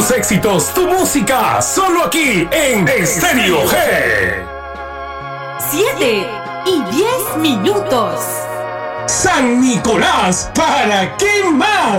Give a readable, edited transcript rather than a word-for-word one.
tus éxitos, tu música, solo aquí en Estéreo G. 7:10. San San Nicolás, ¿para qué más?